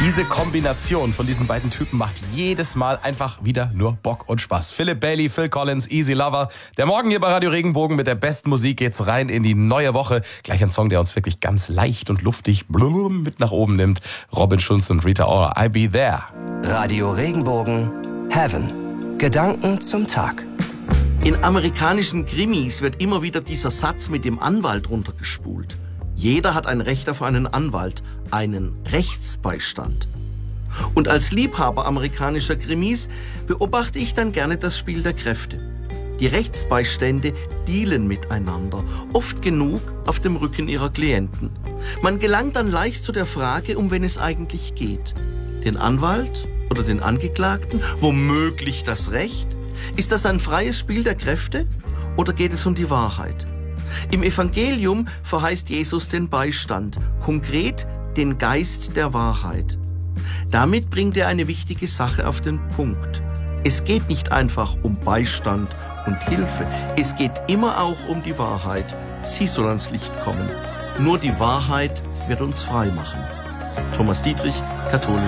Diese Kombination von diesen beiden Typen macht jedes Mal einfach wieder nur Bock und Spaß. Philip Bailey, Phil Collins, Easy Lover. Der Morgen hier bei Radio Regenbogen mit der besten Musik geht's rein in die neue Woche. Gleich ein Song, der uns wirklich ganz leicht und luftig mit nach oben nimmt. Robin Schulz und Rita Ora, I'll Be There. Radio Regenbogen, Heaven. Gedanken zum Tag. In amerikanischen Krimis wird immer wieder dieser Satz mit dem Anwalt runtergespult. Jeder hat ein Recht auf einen Anwalt, einen Rechtsbeistand. Und als Liebhaber amerikanischer Krimis beobachte ich dann gerne das Spiel der Kräfte. Die Rechtsbeistände dealen miteinander, oft genug auf dem Rücken ihrer Klienten. Man gelangt dann leicht zu der Frage, um wen es eigentlich geht. Den Anwalt oder den Angeklagten? Womöglich das Recht? Ist das ein freies Spiel der Kräfte oder geht es um die Wahrheit? Im Evangelium verheißt Jesus den Beistand, konkret den Geist der Wahrheit. Damit bringt er eine wichtige Sache auf den Punkt. Es geht nicht einfach um Beistand und Hilfe, es geht immer auch um die Wahrheit. Sie soll ans Licht kommen. Nur die Wahrheit wird uns frei machen. Thomas Dietrich, katholisch.